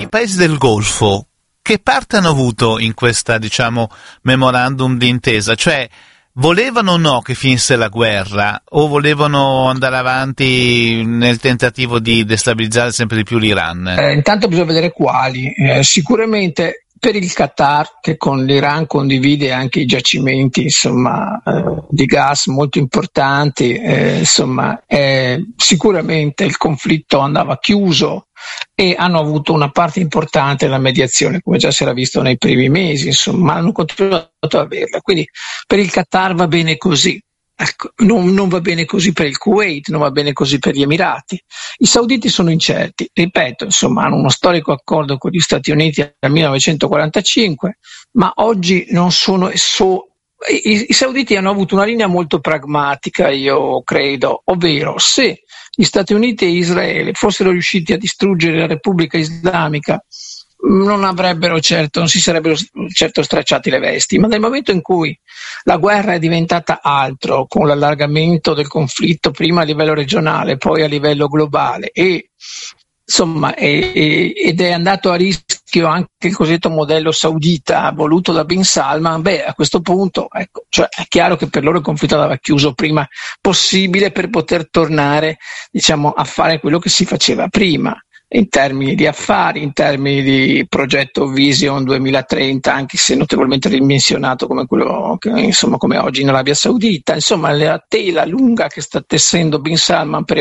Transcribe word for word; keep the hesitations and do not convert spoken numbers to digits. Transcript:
i paesi del Golfo che parte hanno avuto in questa, diciamo, memorandum di intesa? Cioè, volevano o no che finisse la guerra o volevano andare avanti nel tentativo di destabilizzare sempre di più l'Iran? Eh, intanto bisogna vedere quali. Eh, sicuramente per il Qatar, che con l'Iran condivide anche i giacimenti, insomma, eh, di gas molto importanti, eh, insomma, eh, sicuramente il conflitto andava chiuso e hanno avuto una parte importante nella mediazione, come già si era visto nei primi mesi, insomma, hanno continuato ad averla. Quindi per il Qatar va bene così. Ecco, non, non va bene così per il Kuwait, non va bene così per gli Emirati. I sauditi sono incerti, ripeto, insomma, hanno uno storico accordo con gli Stati Uniti dal millenovecentoquarantacinque, ma oggi non sono so, i, i sauditi hanno avuto una linea molto pragmatica, io credo, ovvero se gli Stati Uniti e Israele fossero riusciti a distruggere la Repubblica Islamica, non avrebbero certo, non si sarebbero certo stracciati le vesti, ma nel momento in cui la guerra è diventata altro, con l'allargamento del conflitto prima a livello regionale, poi a livello globale, e insomma è, è, ed è andato a rischio anche il cosiddetto modello saudita voluto da Bin Salman, beh, a questo punto ecco, cioè, è chiaro che per loro il conflitto andava chiuso prima possibile per poter tornare, diciamo, a fare quello che si faceva prima, in termini di affari, in termini di progetto Vision duemilatrenta, anche se notevolmente ridimensionato come quello che, insomma, come oggi in Arabia Saudita. Insomma, la tela lunga che sta tessendo Bin Salman per